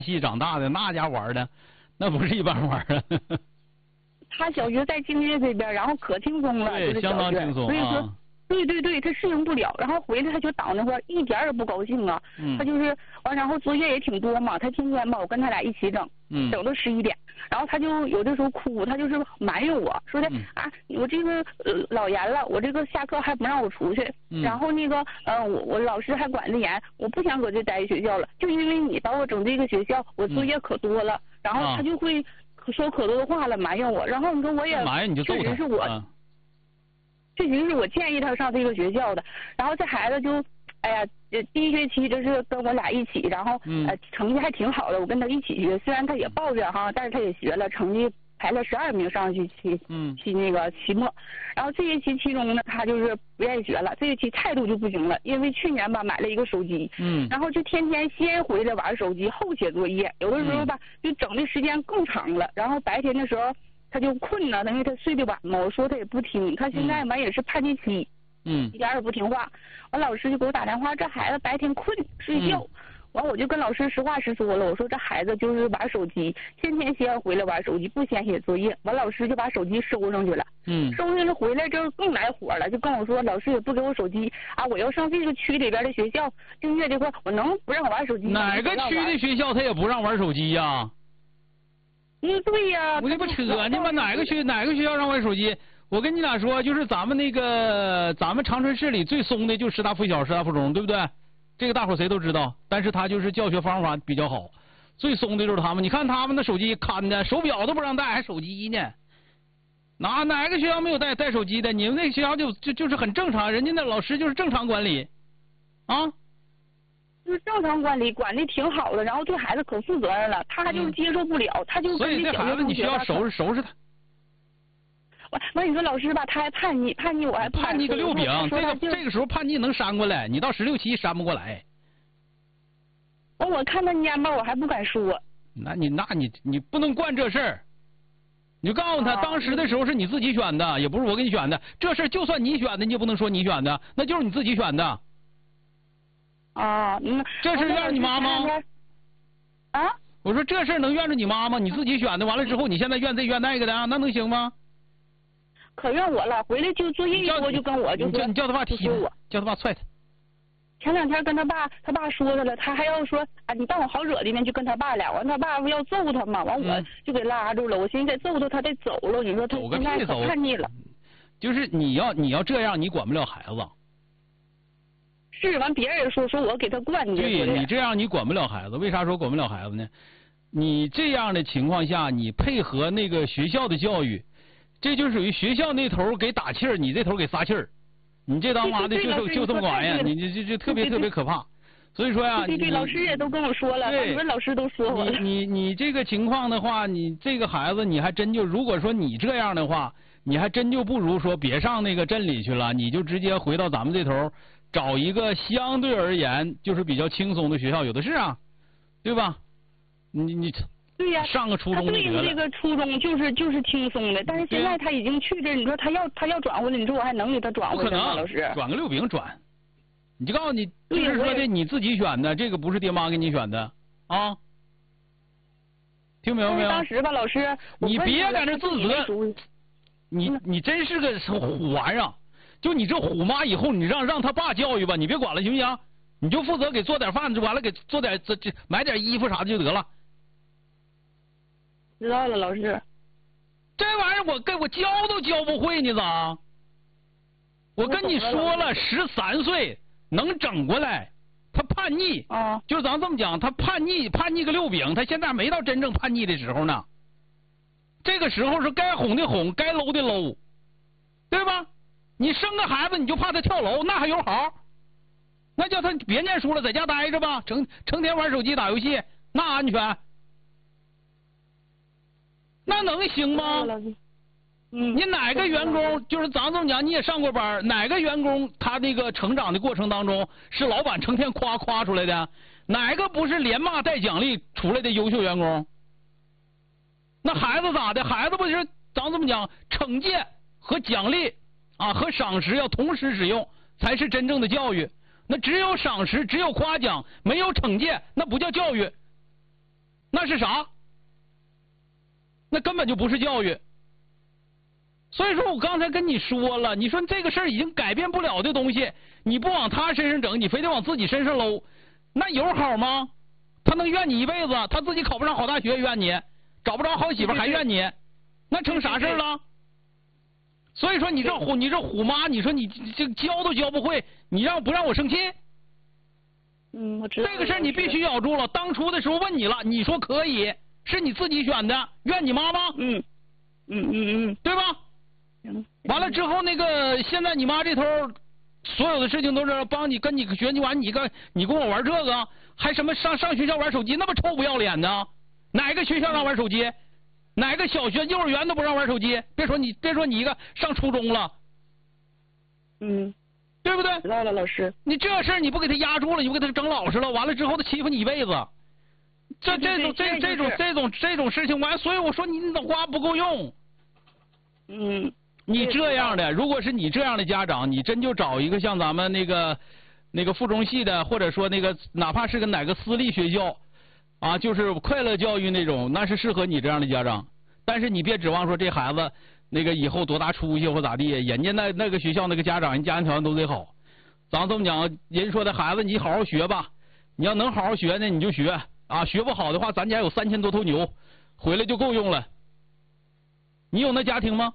戏长大的，那家玩的，那不是一般玩啊。 他小学在净月这边，然后可轻松了， 对， 就是相当轻松所以说。 啊。 对，他适应不了，然后回来他就挡那块，一点也不高兴啊。他就是完，然后作业也挺多嘛，他天天吧，我跟他俩一起整，整到11点，然后他就有的时候哭，他就是埋怨我说的我这个老严了，我这个下课还不让我出去，然后那个我老师还管得严，我不想搁这待学校了，就因为你把我整这个学校，我作业可多了，然后他就会说可多的话了，埋怨我，然后你说我也埋怨你就揍他， 确实是我。确实是我建议他上这个学校的，然后这孩子就，哎呀，第一学期就是跟我俩一起，然后成绩还挺好的，我跟他一起学，虽然他也抱怨哈，但是他也学了，成绩排了12名上去期那个期末，然后这学期期中呢，他就是不愿意学了，这学期态度就不行了，因为去年吧买了一个手机，然后就天天先回来玩手机，后写作业，有的时候吧就整的时间更长了，然后白天的时候。他就困了，因为他睡得晚嘛。我说他也不听，他现在完也是叛逆期，一点也不听话。完老师就给我打电话，这孩子白天困睡觉，完我就跟老师实话实说了，我说这孩子就是玩手机，天天先回来玩手机，不先写作业。完老师就把手机收上去了，收上了回来之后更来火了，就跟我说老师也不给我手机啊，我要上这个区里边的学校，净月这块我能不让我玩手机吗？ 哪个区的学校他也不让玩手机呀？ 对呀， 我这不扯呢吗？哪个学校让玩手机？我跟你俩说，就是咱们长春市里最松的就是师大附小、师大附中，对不对？这个大伙谁都知道。但是他就是教学方法比较好，最松的就是他们。你看他们的手机看的，手表都不让带，还手机呢？哪个学校没有带手机的？你们那学校就是很正常，人家那老师就是正常管理，啊。 就是正常管理，管的挺好的，然后对孩子可负责任了，他就是接受不了，他就所以这孩子你需要收拾他。 完你说老师吧，他还叛逆，我还叛逆个六饼，这个时候叛逆能扇过来，你到16、17扇不过来。 我看他蔫吧，我还不敢说。 那你不能惯这事儿，你就告诉他，当时的时候是你自己选的，也不是我给你选的，这事就算你选的，你也不能说你选的，那就是你自己选的。这事怨着你妈吗？我说这事能怨着你妈吗？你自己选的，完了之后你现在怨这怨那个的，那能行吗？ 可怨我了，回来就作业一多就跟我就说， 你叫他爸踢我，叫他爸踹他。 前2天跟他爸说他了，他还要说你当我好惹的呢，就跟他爸俩，完他爸要揍他嘛，完我就给拉住了，我寻思再揍他，他得走了，你说他现在可叛逆了。 就是你要这样，你管不了孩子。 是，完别人也说我给他惯的。 对，你这样你管不了孩子，为啥说管不了孩子呢？你这样的情况下，你配合那个学校的教育，这就属于学校那头给打气儿，你这头给撒气儿，你这当妈的就这么玩意儿，你这特别可怕。所以说呀， 对，老师也都跟我说了，很多老师都说我了。 你这个情况的话，你这个孩子你还真就，如果说你这样的话，你还真就不如说别上那个镇里去了，你就直接回到咱们这头。找一个相对而言就是比较轻松的学校，有的是啊，对吧？你对呀， 上个初中就得了。 对，这个初中就是轻松的，但是现在他已经去这，你说他要转回来，你说我还能给他转回来吗？老师， 转个6饼转，你就告诉你，就是说的你自己选的，这个不是爹妈给你选的啊。听明白没有？ 当时吧，老师， 你别在那自责，你真是个虎玩意儿。就你这虎妈，以后你让他爸教育吧，你别管了，行不行？你就负责给做点饭，完了给做点买点衣服啥的就得了。 知道了，老师。 这玩意儿我教都教不会，你咋？我跟你说了，13岁能整过来，他叛逆就是咱这么讲，他叛逆个6饼，他现在没到真正叛逆的时候呢。这个时候是该哄的哄，该搂的搂，对吧？你生个孩子你就怕他跳楼，那还有好？那叫他别念书了，在家待着吧，成天玩手机打游戏，那安全？那能行吗？你哪个员工就是咱这么讲，你也上过班，哪个员工他那个成长的过程当中是老板成天夸出来的？哪个不是连骂带奖励出来的优秀员工？那孩子咋的？孩子不是咱这么讲，惩戒和奖励和赏识要同时使用，才是真正的教育。那只有赏识，只有夸奖，没有惩戒，那不叫教育。 那是啥？那根本就不是教育。所以说我刚才跟你说了，你说这个事儿已经改变不了的东西，你不往他身上整，你非得往自己身上搂，那有好吗？他能怨你一辈子，他自己考不上好大学怨你，找不着好媳妇还怨你，那成啥事了？所以说你这虎妈，你说你这教都教不会，你不让我生气？ 我知道。 这个事儿你必须咬住了。当初的时候问你了，你说可以，是你自己选的，怨你妈吗？对吧？完了之后，那个现在你妈这头，所有的事情都是帮你跟你学，你跟我玩这个，还什么上学校玩手机，那么臭不要脸的？哪个学校让玩手机？哪个小学、幼儿园都不让玩手机？别说你一个上初中了，对不对？ 知道了，老师。 你这事儿你不给他压住了，你不给他整老实了，完了之后他欺负你一辈子。这种事情完，所以我说你脑瓜不够用。你这样的，如果是你这样的家长，你真就找一个像咱们那个附中系的，或者说那个哪怕是个哪个私立学校啊，就是快乐教育那种，那是适合你这样的家长。但是你别指望说这孩子那个以后多大出息或咋地，人家那个学校那个家长人家庭条件都得好。咱这么讲，人说的孩子你好好学吧，你要能好好学呢你就学啊，学不好的话咱家有3000多头牛，回来就够用了。你有那家庭吗？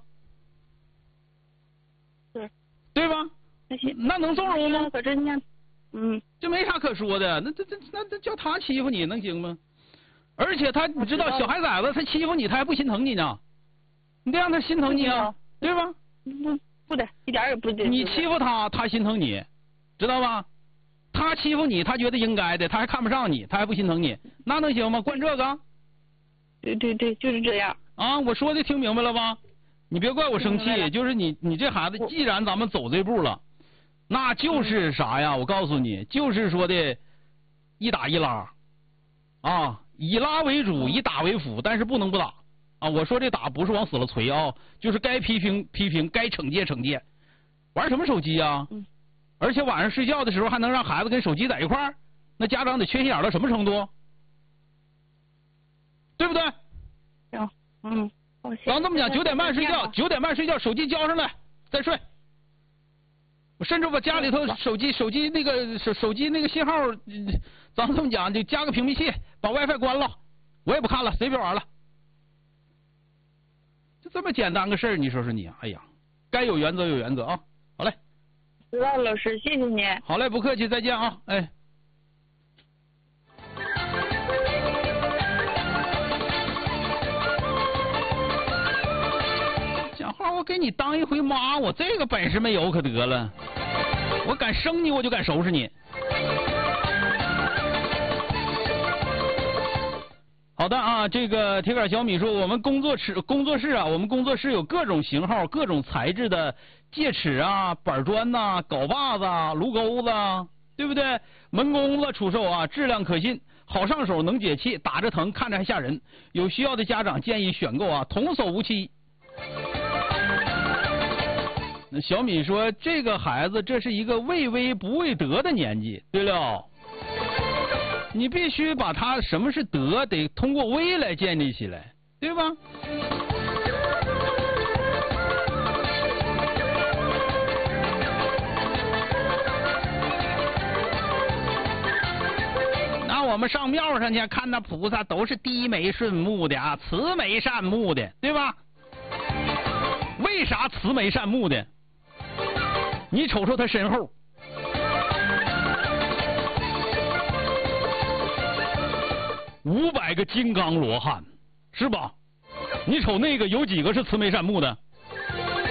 对吧？那能纵容吗？ 可是呢， 这没啥可说的，那叫他欺负你能行吗？而且你知道小孩崽子他欺负你他还不心疼你呢，你得让他心疼你啊，对吧？ 不得，一点也不得。 你欺负他，他心疼你，知道吧？他欺负你，他觉得应该的，他还看不上你，他还不心疼你，那能行吗？惯这个？ 对，就是这样。 啊，我说的听明白了吧？你别怪我生气，就是你这孩子，既然咱们走这步了，那就是啥呀？我告诉你，就是说的，一打一拉，啊，以拉为主，以打为辅，但是不能不打啊！我说这打不是往死了捶啊，就是该批评批评，该惩戒惩戒。玩什么手机啊？而且晚上睡觉的时候还能让孩子跟手机在一块儿，那家长得缺心眼到什么程度？对不对？ 行， 咱这么讲，9点半睡觉，9点半睡觉，手机交上来再睡。我甚至把家里头手机那个手机那个信号，咱这么讲就加个屏蔽器，把 WiFi 关了，我也不看了，谁别玩了。就这么简单个事儿，你说说你，哎呀，该有原则有原则啊！好嘞， 知道了，老师，谢谢你。 好嘞，不客气，再见啊！哎。讲话我给你当一回妈，我这个本事没有可得了，我敢生你我就敢收拾你。好的啊，这个铁杆小米说，我们工作室啊，我们工作室有各种型号、各种材质的戒尺啊、板砖呐、镐把子啊、炉钩子啊，对不对？门工子出售啊，质量可信，好上手，能解气，打着疼，看着还吓人。有需要的家长建议选购啊，童叟无欺。那小米说，这个孩子这是一个畏威不畏德的年纪。对了，你必须把他什么是德，得通过威来建立起来，对吧？那我们上庙上去看那菩萨都是低眉顺目的啊，慈眉善目的，对吧？为啥慈眉善目的？你瞅瞅他身后，500个金刚罗汉，是吧？你瞅那个有几个是慈眉善目的？